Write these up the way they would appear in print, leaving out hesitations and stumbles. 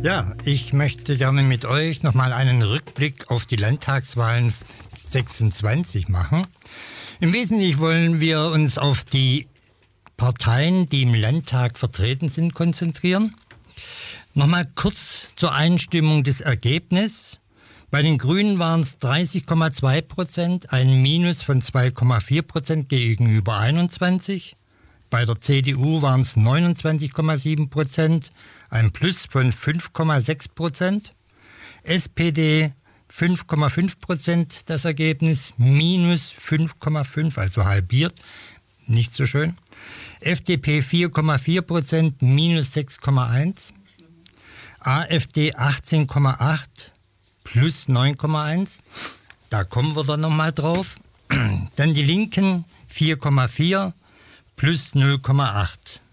Ja, ich möchte gerne mit euch nochmal einen Rückblick auf die Landtagswahlen 26 machen. Im Wesentlichen wollen wir uns auf die Parteien, die im Landtag vertreten sind, konzentrieren. Nochmal kurz zur Einstimmung des Ergebnisses. Bei den Grünen waren es 30,2%, ein Minus von 2,4% gegenüber 21. Bei der CDU waren es 29,7%, ein Plus von 5,6%. SPD 5,5% das Ergebnis, minus 5,5%, also halbiert, nicht so schön. FDP 4,4%, minus 6,1%. AfD 18,8%, plus 9,1%. Da kommen wir dann nochmal drauf. Dann die Linken 4,4%, plus 0,8.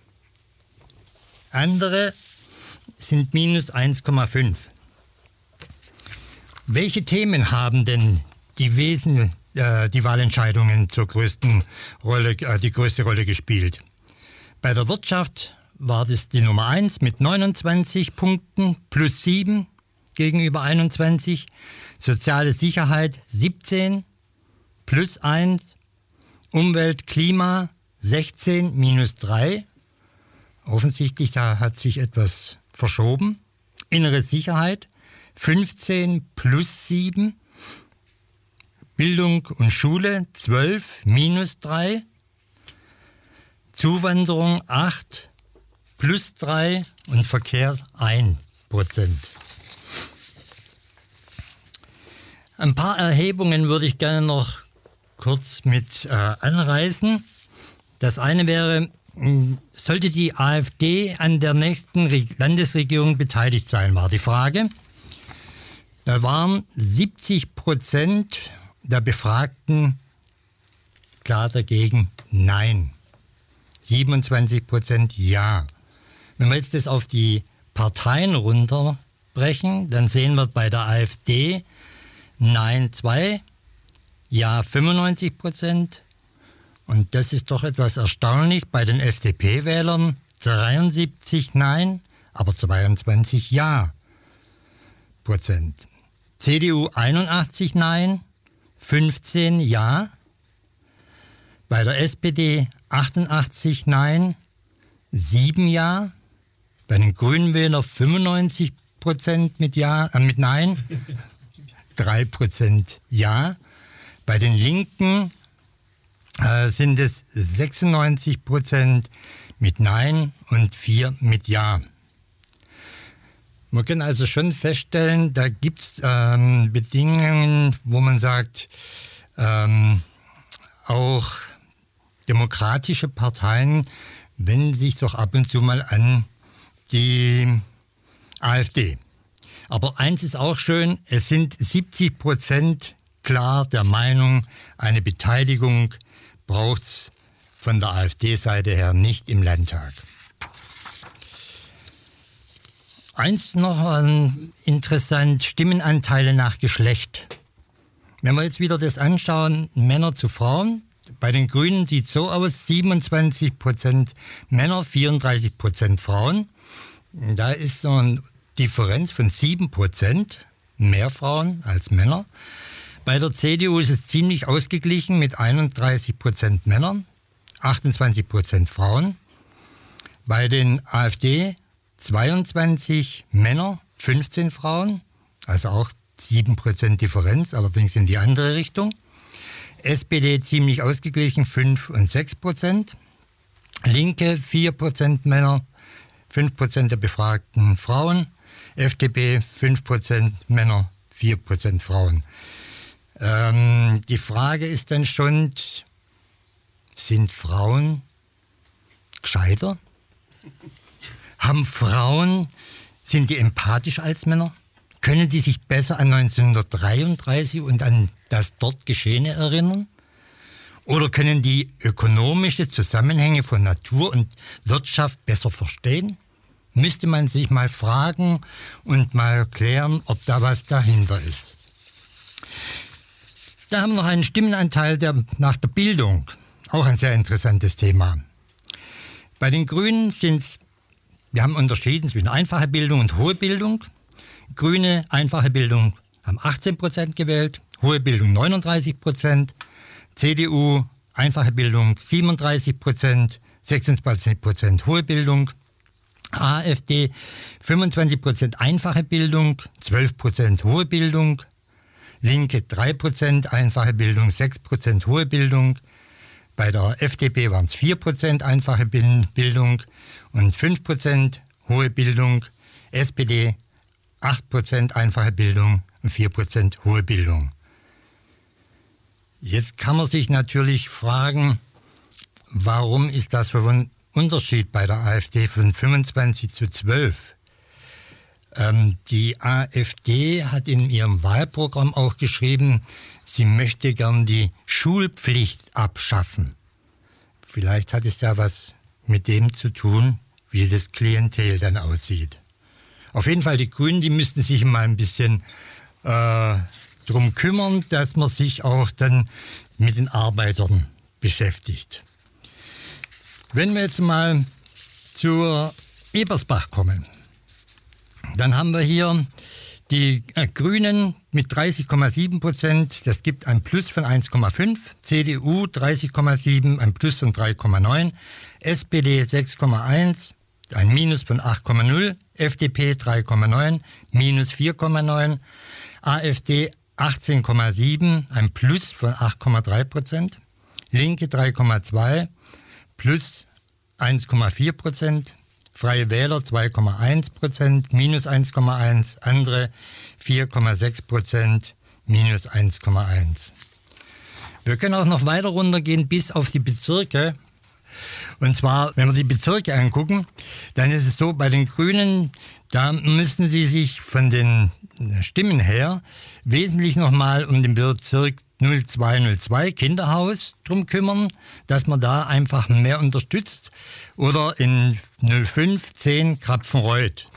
Andere sind minus 1,5. Welche Themen haben denn die Wahlentscheidungen zur größten Rolle, die größte Rolle gespielt? Bei der Wirtschaft war das die Nummer 1 mit 29 Punkten, plus 7 gegenüber 21. Soziale Sicherheit 17, plus 1. Umwelt, Klima 16, minus 3. Offensichtlich, da hat sich etwas verschoben. Innere Sicherheit 15, plus 7. Bildung und Schule 12, minus 3. Zuwanderung 8, plus 3 und Verkehr 1%. Ein paar Erhebungen würde ich gerne noch kurz mit anreißen. Das eine wäre, sollte die AfD an der nächsten Landesregierung beteiligt sein, war die Frage. Da waren 70% der Befragten klar dagegen, nein. 27% ja. Wenn wir jetzt das auf die Parteien runterbrechen, dann sehen wir bei der AfD Nein 2, Ja 95%. Und das ist doch etwas erstaunlich. Bei den FDP-Wählern 73 Nein, aber 22 Ja Prozent. CDU 81 Nein, 15 Ja. Bei der SPD 88 Nein, 7 Ja. Bei den Grünen Wählern 95% mit Nein, 3% Ja. Bei den Linken sind es 96% mit Nein und 4 mit Ja. Man kann also schon feststellen, da gibt es Bedingungen, wo man sagt, auch demokratische Parteien wenden sich doch ab und zu mal an die AfD. Aber eins ist auch schön, es sind 70% klar der Meinung, eine Beteiligung braucht es von der AfD-Seite her nicht im Landtag. Eins noch interessant, Stimmenanteile nach Geschlecht. Wenn wir jetzt wieder das anschauen, Männer zu Frauen, bei den Grünen sieht es so aus, 27% Männer, 34% Frauen. Da ist so eine Differenz von 7%, mehr Frauen als Männer. Bei der CDU ist es ziemlich ausgeglichen mit 31% Männern, 28% Frauen. Bei den AfD 22 Männer, 15 Frauen, also auch 7% Differenz, allerdings in die andere Richtung. SPD ziemlich ausgeglichen, 5 und 6%. Linke 4% Männer, 5% der befragten Frauen. FDP 5% Männer, 4% Frauen. Die Frage ist dann schon, sind Frauen gescheiter? Sind die empathischer als Männer? Können die sich besser an 1933 und an das dort Geschehene erinnern? Oder können die ökonomische Zusammenhänge von Natur und Wirtschaft besser verstehen? Müsste man sich mal fragen und mal klären, ob da was dahinter ist. Da haben wir noch einen Stimmenanteil nach der Bildung. Auch ein sehr interessantes Thema. Bei den Grünen sind es Wir haben unterschieden zwischen einfache Bildung und hohe Bildung. Grüne, einfache Bildung haben 18% gewählt, hohe Bildung 39%, CDU, einfache Bildung 37%, 26% hohe Bildung, AfD 25% einfache Bildung, 12% hohe Bildung, Linke 3% einfache Bildung, 6% hohe Bildung. Bei der FDP waren es 4% einfache Bildung und 5% hohe Bildung. SPD 8% einfache Bildung und 4% hohe Bildung. Jetzt kann man sich natürlich fragen, warum ist das so ein Unterschied bei der AfD von 25 zu 12? Die AfD hat in ihrem Wahlprogramm auch geschrieben, sie möchte gern die Schulpflicht abschaffen. Vielleicht hat es ja was mit dem zu tun, wie das Klientel dann aussieht. Auf jeden Fall, die Grünen, die müssten sich mal ein bisschen drum kümmern, dass man sich auch dann mit den Arbeitern beschäftigt. Wenn wir jetzt mal zur Ebersbach kommen, dann haben wir hier die Grünen mit 30,7%, das gibt ein Plus von 1,5, CDU 30,7, ein Plus von 3,9, SPD 6,1, ein Minus von 8,0, FDP 3,9, Minus 4,9, AfD 18,7, ein Plus von 8,3%, Linke 3,2, Plus 1,4%, Freie Wähler 2,1%, Minus 1,1%, andere 4,6%, Minus 1,1%. Wir können auch noch weiter runtergehen bis auf die Bezirke. Und zwar, wenn wir die Bezirke angucken, dann ist es so, bei den Grünen, da müssen sie sich von den Stimmen her wesentlich nochmal um den Bezirk 0202 Kinderhaus drum kümmern, dass man da einfach mehr unterstützt. Oder in 0510 Krapfenreuth.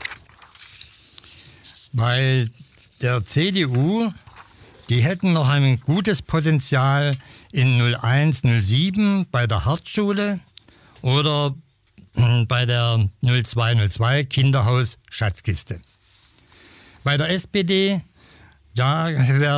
Bei der CDU, die hätten noch ein gutes Potenzial in 0107 bei der Hartschule oder bei der 0202 Kinderhaus Schatzkiste. Bei der SPD, da wäre